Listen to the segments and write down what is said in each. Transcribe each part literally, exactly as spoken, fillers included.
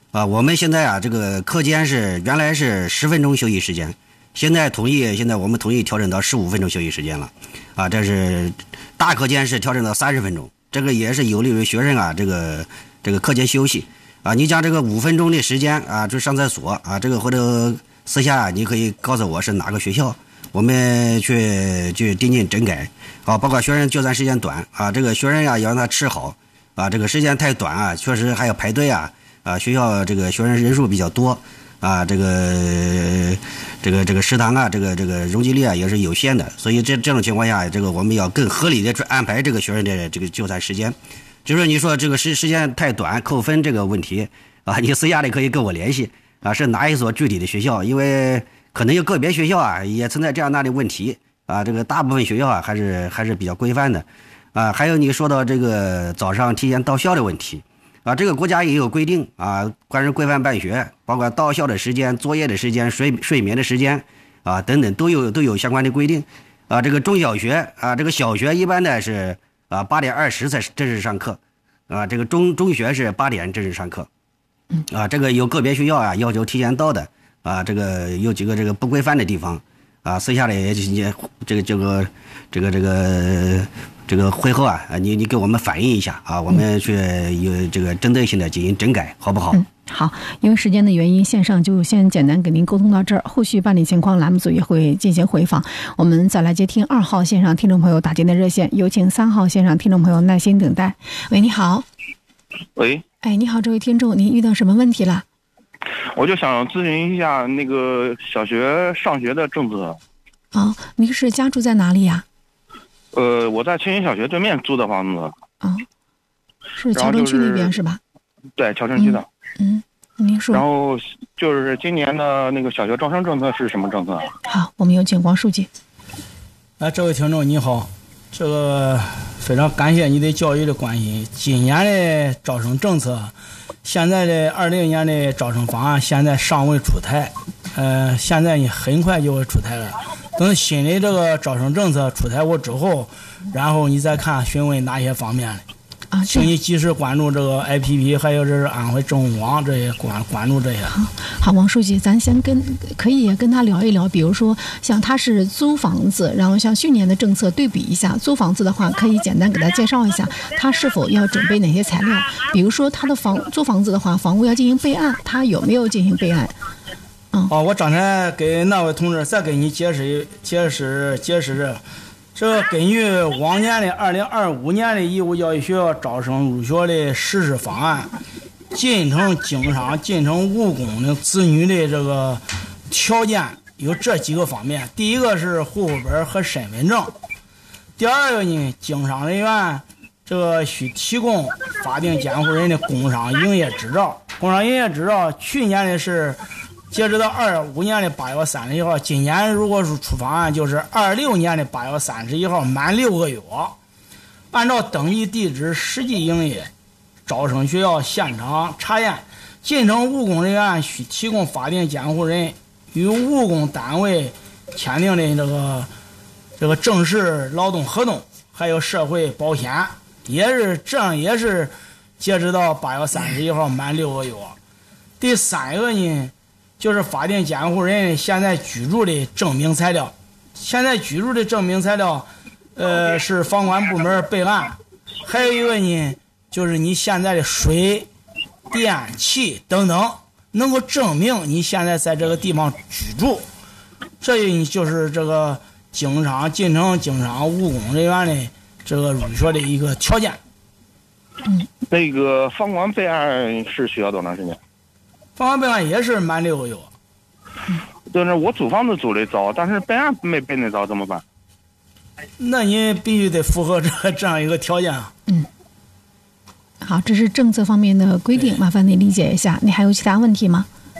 啊，我们现在啊，这个课间是原来是十分钟休息时间，现在统一现在我们统一调整到十五分钟休息时间了，啊，这是大课间是调整到三十分钟，这个也是有利于学生啊，这个这个课间休息啊。你讲这个五分钟的时间啊，就上厕所啊，这个或者私下你可以告诉我是哪个学校，我们去去订进整改啊。包括学生就餐时间短啊，这个学生呀要让他吃好啊，这个时间太短啊，确实还要排队啊啊，学校这个学生人数比较多啊，这个这个这个食堂啊，这个这个容积率啊也是有限的，所以这这种情况下，这个我们要更合理的去安排这个学生的这个就餐时间。就是你说这个时时间太短扣分这个问题啊，你私下里可以跟我联系啊，是哪一所具体的学校？因为可能有个别学校啊也存在这样那的问题啊，这个大部分学校啊还是还是比较规范的啊。还有你说到这个早上提前到校的问题啊，这个国家也有规定啊，关于规范办学，包括到校的时间、作业的时间、睡睡眠的时间啊等等都有都有相关的规定啊。这个中小学啊，这个小学一般呢是啊八点二十才正式上课啊，这个中中学是八点正式上课啊。这个有个别学校啊要求提前到的啊，这个有几个这个不规范的地方啊，私下里也也这个这个这个这个这个会后啊，你你给我们反映一下啊，我们去有这个针对性的进行整改，好不好？ 嗯，好，因为时间的原因，线上就先简单给您沟通到这儿，后续办理情况栏目组也会进行回访。我们再来接听二号线上听众朋友打进的热线，有请三号线上听众朋友耐心等待。喂，你好。 喂， 哎，你好，这位听众，您遇到什么问题了？ 我就想咨询一下那个小学上学的政策。 哦，您是家住在哪里呀？ 呃，我在青云小学对面租的房子。 哦，是桥城区那边是吧？ 对，桥城区的。 嗯，嗯，您说。 然后就是今年的那个小学招生政策是什么政策？ 好，我们有请王书记。 哎，这位听众你好，这个非常感谢你对教育的关心。今年的招生政策，现在的二零年的招生方案现在尚未出台，呃，现在呢很快就会出台了。等新的这个招生政策出台过之后，然后你再看询问哪些方面的。 啊， 请你及时关注这个 A P P， 还有这是安徽政务网这些关关注这些。 好，好，王书记，咱先跟可以也跟他聊一聊，比如说像他是租房子，然后像去年的政策对比一下。租房子的话，可以简单给他介绍一下，他是否要准备哪些材料？比如说他的房租房子的话，房屋要进行备案，他有没有进行备案？嗯， 哦，我刚才给那位同志再给你解释解释解释这。这根据往年的二零二五年的义务教育学校招生入学的实施方案，进城经商、进城务工的子女的这个条件有这几个方面：第一个是户口本和身份证；第二个呢，经商人员这个需提供法定监护人的工商营业执照。工商营业执照去年的是截止到二五年的八月三十一号，今年如果是出方案，就是二六年的八月三十一号，满六个月，按照登记地址实际营业，招生学校现场查验。进城务工人员需提供法定监护人与务工单位签订的这个这个正式劳动合同，还有社会保险，也是这样，也是截止到八月三十一号，满六个月。第三个呢，就是法定监护人现在居住的证明材料，现在居住的证明材料，呃，是房管部门备案。还有一个呢，就是你现在的水、电、气等等，能够证明你现在在这个地方居住。这就是这个经商、进城经商务工人员的这个入学的一个条件。 嗯， 那个房管备案是需要多长时间？ 房管备案也是满六个月。 就是我租房子租的早，但是备案没备那早，怎么办？ 那你必须得符合这这样一个条件啊。 嗯，好，这是政策方面的规定，麻烦你理解一下。你还有其他问题吗？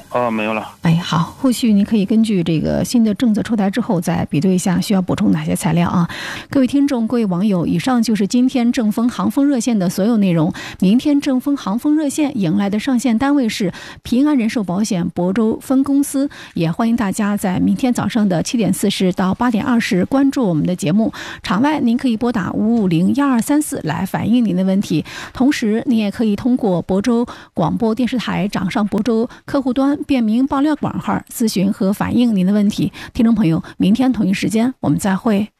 哦，没有了。 哎，好，后续您可以根据这个新的政策出台之后再比对一下需要补充哪些材料啊。各位听众，各位网友，以上就是今天正风航风热线的所有内容。明天正风航风热线迎来的上线单位是平安人寿保险亳州分公司，也欢迎大家在明天早上的七点四十到八点二十关注我们的节目。场外您可以拨打五五零幺二三四来反映您的问题，同时您也可以通过亳州广播电视台掌上亳州客户端便民爆料广号咨询和反映您的问题。听众朋友，明天同一时间我们再会。